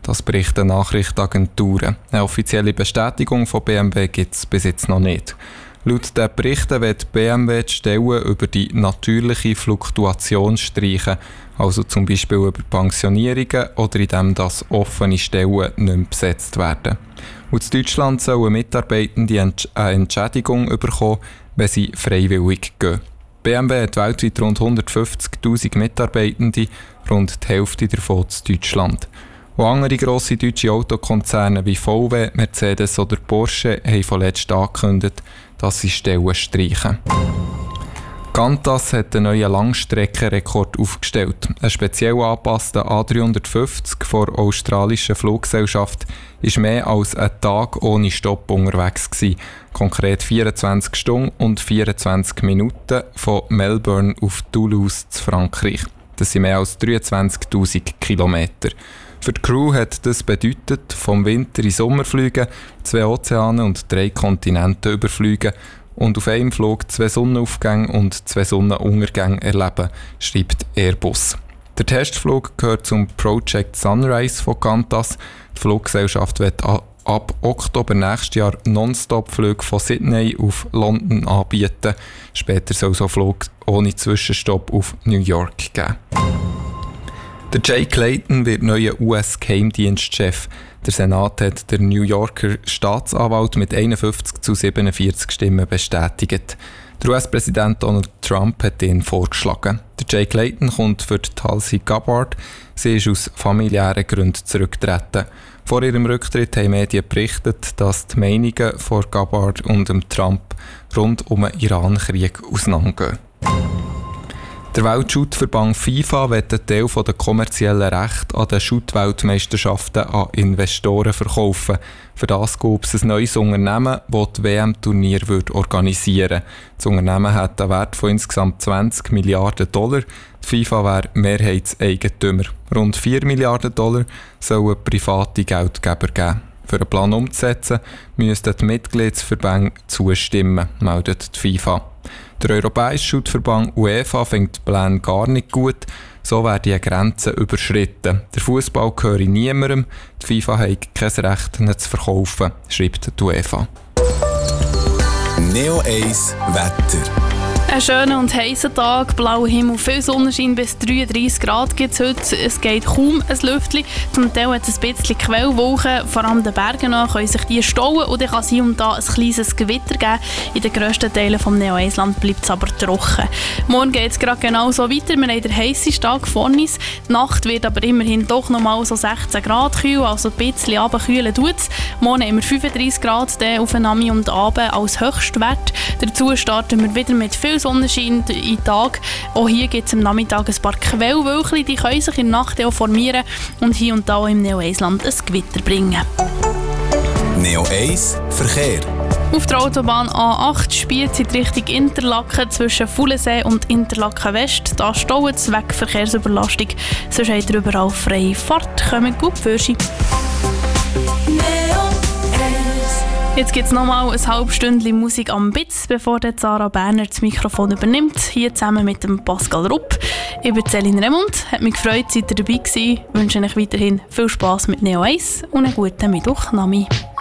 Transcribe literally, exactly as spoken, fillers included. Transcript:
Das berichten Nachrichtenagenturen. Eine offizielle Bestätigung von B M W gibt es bis jetzt noch nicht. Laut den Berichten wird B M W die Stellen über die natürliche Fluktuation streichen, also zum Beispiel über Pensionierungen oder indem dass offene Stellen nicht mehr besetzt werden. Und in Deutschland sollen Mitarbeitende eine Entschädigung bekommen, wenn sie freiwillig gehen. B M W hat weltweit rund hundertfünfzigtausend Mitarbeitende, rund die Hälfte davon in Deutschland. Und andere grosse deutsche Autokonzerne wie V W, Mercedes oder Porsche haben von letztem angekündigt, dass sie Stellen streichen. Qantas hat einen neuen Langstreckenrekord aufgestellt. Ein speziell angepasster A dreihundertfünfzig von der australischen Fluggesellschaft war mehr als einen Tag ohne Stopp unterwegs gewesen. Konkret vierundzwanzig Stunden und vierundzwanzig Minuten von Melbourne auf Toulouse zu Frankreich. Das sind mehr als dreiundzwanzigtausend Kilometer. Für die Crew hat das bedeutet, vom Winter in Sommer fliegen, zwei Ozeane und drei Kontinente überfliegen und auf einem Flug zwei Sonnenaufgänge und zwei Sonnenuntergänge erleben, schreibt Airbus. Der Testflug gehört zum Project Sunrise von Qantas. Die Fluggesellschaft wird ab Oktober nächstes Jahr Nonstop-Flüge von Sydney auf London anbieten. Später soll so ein Flug ohne Zwischenstopp auf New York geben. Der Jake Layton wird neuer U S-Geheimdienstchef. Der Senat hat den New Yorker Staatsanwalt mit einundfünfzig zu siebenundvierzig Stimmen bestätigt. Der U S-Präsident Donald Trump hat ihn vorgeschlagen. Der Jake Layton kommt für Tulsi Gabbard. Sie ist aus familiären Gründen zurückgetreten. Vor ihrem Rücktritt haben Medien berichtet, dass die Meinungen von Gabbard und dem Trump rund um den Iran-Krieg auseinandergehen. Der Weltschuttverband FIFA will einen Teil der kommerziellen Rechte an den Schuttweltmeisterschaften an Investoren verkaufen. Für das gab es ein neues Unternehmen, das die W M-Turnier organisieren würde. Das Unternehmen hat einen Wert von insgesamt zwanzig Milliarden Dollar. Die FIFA wäre Mehrheitseigentümer. Rund vier Milliarden Dollar sollen private Geldgeber geben. Für den Plan umzusetzen, müssten die Mitgliedsverbände zustimmen, meldet die FIFA. Der Europäische Schuttverband UEFA findet die Pläne gar nicht gut. So werden die Grenzen überschritten. Der Fußball gehöre niemandem. Die FIFA hat kein Recht, ihn zu verkaufen, schreibt die UEFA. Neo eins Wetter. Ein schöner und heißer Tag, blauer Himmel, viel Sonnenschein, bis dreiunddreissig Grad gibt es heute. Es geht kaum ein Lüftchen. Zum Teil hat es ein bisschen Quellwolken, vor allem den Bergen nach können sich die stauen und dann kann es hier und da ein kleines Gewitter geben. In den grössten Teilen des Neo-Eisland bleibt es aber trocken. Morgen geht es gerade genau so weiter. Wir haben den heißesten Tag vor uns. Die Nacht wird aber immerhin doch noch mal so sechzehn Grad kühl, also ein bisschen runterkühlen tut es. Morgen haben wir fünfunddreissig Grad auf den Nami und Abend als Höchstwert. Dazu starten wir wieder mit viel Sonnenschein in Tag. Auch hier gibt es am Nachmittag ein paar Quellwölkchen, die können sich in der Nacht auch formieren und hier und da im Neo-Eisland ein Gewitter bringen. Neo eins Verkehr. Auf der Autobahn A acht spielt in Richtung Interlaken zwischen Fuhlensee und Interlaken West. Da staut es wegen Verkehrsüberlastung. Sonst habt ihr überall freie Fahrt. Kommt gut für Sie. Jetzt gibt es nochmal ein halbes Stündchen Musik am Bitz, bevor der Sarah Berner das Mikrofon übernimmt. Hier zusammen mit dem Pascal Rupp. Ich bin Céline Remund. Hat mich gefreut, seid ihr dabei gewesen. Ich wünsche euch weiterhin viel Spass mit Neo eins und einen guten Mittwochnachmittag.